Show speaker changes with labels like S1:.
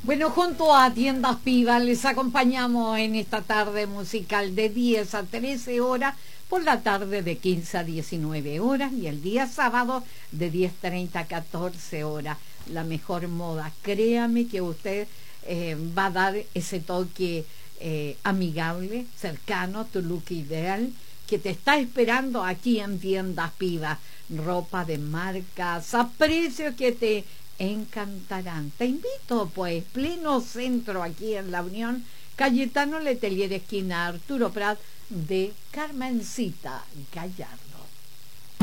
S1: Bueno, junto a Tiendas Piva les acompañamos en esta tarde musical de 10 a 13 horas, por la tarde de 15 a 19 horas y el día sábado de 10:30 a 14 horas. La mejor moda, créame que usted va a dar ese toque amigable, cercano, tu look ideal, que te está esperando aquí en Tiendas Piva. Ropa de marcas a precios que te encantarán. Te invito, pues, pleno centro aquí en La Unión, Cayetano Letelier, esquina Arturo Prat, de Carmencita Gallardo.